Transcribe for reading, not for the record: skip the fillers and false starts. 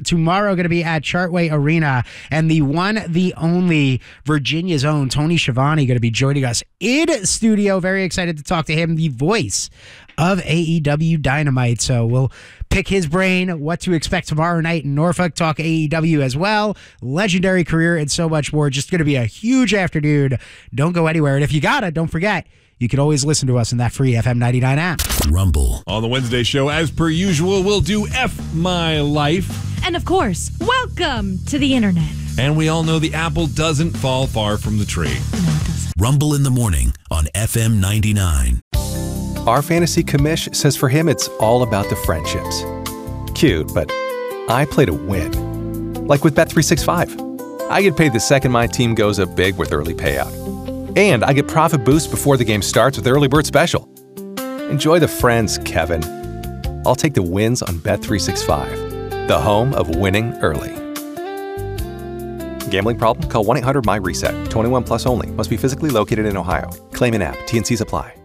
tomorrow going to be at Chartway Arena, and the one, the only Virginia's own Tony Schiavone going to be joining us in studio. Very excited to talk to him, the voice of AEW Dynamite. So we'll pick his brain, what to expect tomorrow night in Norfolk, talk AEW as well, legendary career, and so much more. Just going to be a huge afternoon. Don't go anywhere. And if you gotta, don't forget, you can always listen to us in that free FM 99 app. Rumble. On the Wednesday show, as per usual, we'll do F My Life. And of course, welcome to the internet. And we all know the apple doesn't fall far from the tree. No, it doesn't. Rumble in the morning on FM 99. Our fantasy commish says for him it's all about the friendships. Cute, but I play to win. Like with Bet365. I get paid the second my team goes up big with early payout. And I get profit boost before the game starts with Early Bird Special. Enjoy the friends, Kevin. I'll take the wins on Bet365, the home of winning early. Gambling problem? Call 1-800-MY-RESET. 21 plus only. Must be physically located in Ohio. Claim in app. T&Cs apply.